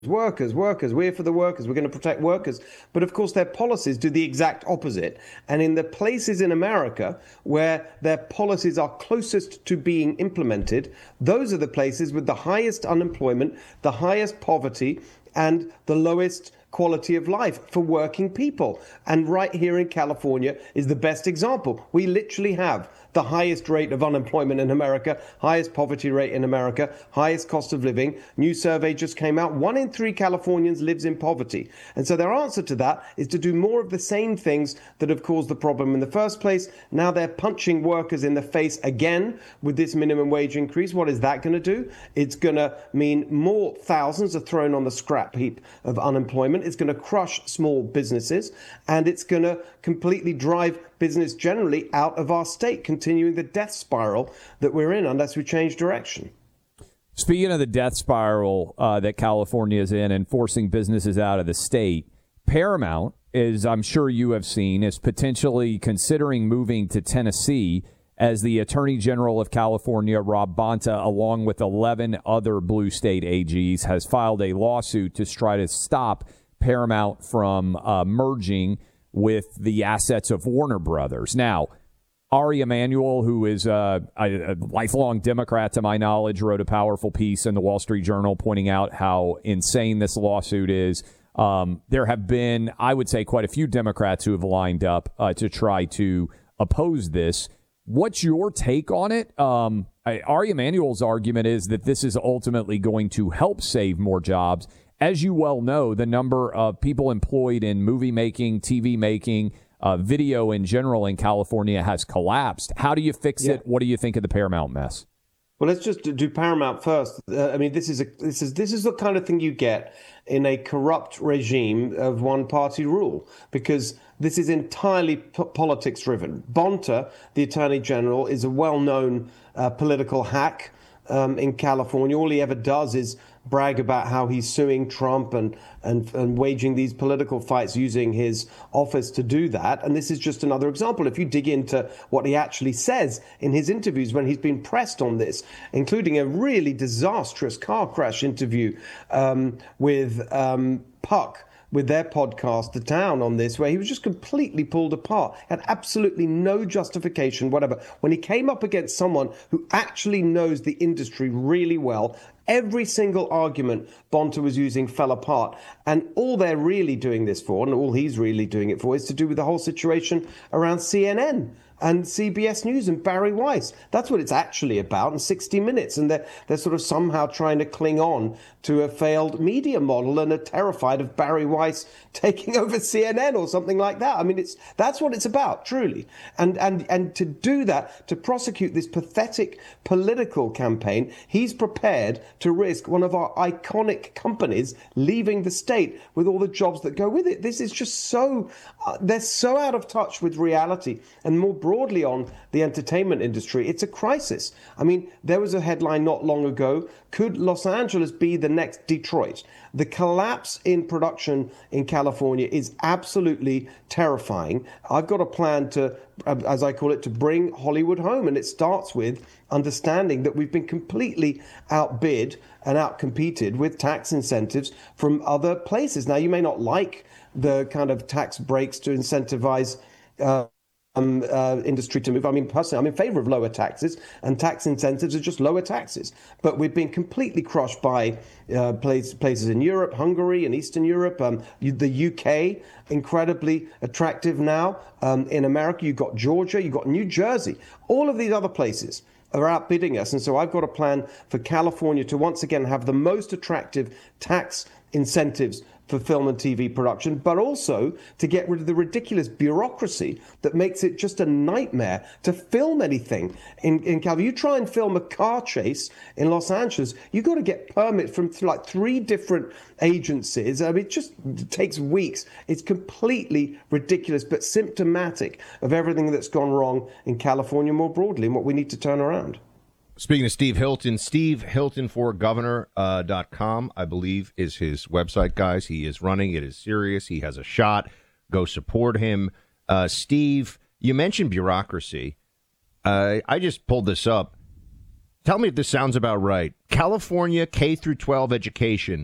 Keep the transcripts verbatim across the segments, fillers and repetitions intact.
workers, workers, we're for the workers, we're going to protect workers. But of course, their policies do the exact opposite. And in the places in America where their policies are closest to being implemented, those are the places with the highest unemployment, the highest poverty, and the lowest quality of life for working people. And right here in California is the best example. We literally have the highest rate of unemployment in America, highest poverty rate in America, highest cost of living. New survey just came out. One in three Californians lives in poverty. And so their answer to that is to do more of the same things that have caused the problem in the first place. Now they're punching workers in the face again with this minimum wage increase. What is that going to do? It's going to mean more thousands are thrown on the scrap heap of unemployment. It's going to crush small businesses, and it's going to completely drive business generally out of our state, continuing the death spiral that we're in unless we change direction. Speaking of the death spiral uh, that California is in and forcing businesses out of the state, Paramount, as I'm sure you have seen, is potentially considering moving to Tennessee as the Attorney General of California, Rob Bonta, along with eleven other blue state A Gs, has filed a lawsuit to try to stop Paramount from uh, merging with the assets of Warner Brothers. Now, Ari Emanuel, who is uh, a, a lifelong Democrat to my knowledge, wrote a powerful piece in the Wall Street Journal pointing out how insane this lawsuit is. Um, there have been, I would say, quite a few Democrats who have lined up uh, to try to oppose this. What's your take on it? Um, I, Ari Emanuel's argument is that this is ultimately going to help save more jobs. As you well know, the number of people employed in movie making, T V making, uh, video in general in California has collapsed. How do you fix yeah. it? What do you think of the Paramount mess? Well, let's just do Paramount first. Uh, I mean, this is a this is this is the kind of thing you get in a corrupt regime of one-party rule, because this is entirely p- politics driven. Bonta, the Attorney General, is a well-known uh, political hack um, in California. All he ever does is brag about how he's suing Trump and, and and waging these political fights using his office to do that. And this is just another example. If you dig into what he actually says in his interviews when he's been pressed on this, including a really disastrous car crash interview um, with um, Puck, with their podcast, The Town, on this, where he was just completely pulled apart, had absolutely no justification, whatever. When he came up against someone who actually knows the industry really well, every single argument Bonta was using fell apart. And all they're really doing this for, and all he's really doing it for, is to do with the whole situation around C N N and C B S News and Barry Weiss. That's what it's actually about, and sixty minutes. And they're, they're sort of somehow trying to cling on to a failed media model and are terrified of Barry Weiss taking over C N N or something like that. I mean, it's that's what it's about, truly. And and and to do that, to prosecute this pathetic political campaign, he's prepared to risk one of our iconic companies leaving the state with all the jobs that go with it. This is just so, uh, they're so out of touch with reality. And more broadly on the entertainment industry, it's a crisis. I mean, there was a headline not long ago, could Los Angeles be the next Detroit? The collapse in production in California is absolutely terrifying. I've got a plan to, as I call it, to bring Hollywood home. And it starts with understanding that we've been completely outbid and outcompeted with tax incentives from other places. Now, you may not like the kind of tax breaks to incentivize uh, Um, uh, industry to move. I mean, personally, I'm in favor of lower taxes, and tax incentives are just lower taxes. But we've been completely crushed by uh, place, places in Europe, Hungary and Eastern Europe, um, the U K, incredibly attractive now. Um, in America, you've got Georgia, you've got New Jersey. All of these other places are outbidding us. And so I've got a plan for California to once again have the most attractive tax incentives for film and T V production, but also to get rid of the ridiculous bureaucracy that makes it just a nightmare to film anything in, in California. You try and film a car chase in Los Angeles, you've got to get permit from th- like three different agencies. I mean, it just takes weeks. It's completely ridiculous, but symptomatic of everything that's gone wrong in California more broadly and what we need to turn around. Speaking of Steve Hilton, Steve Hilton for Governor uh, dot com, I believe, is his website, guys. He is running. It is serious. He has a shot. Go support him. Uh, Steve, you mentioned bureaucracy. Uh, I just pulled this up. Tell me if this sounds about right. California K through twelve education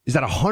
is that a